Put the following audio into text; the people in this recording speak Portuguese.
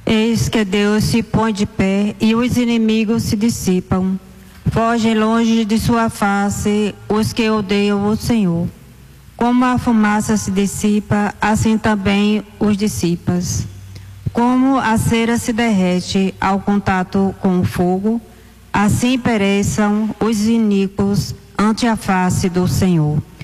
Eis que Deus se põe de pé e os inimigos se dissipam. Fogem longe de sua face os que odeiam o Senhor. Como a fumaça se dissipa, assim também os dissipas. Como a cera se derrete ao contato com o fogo, assim pereçam os iníquos ante a face do Senhor.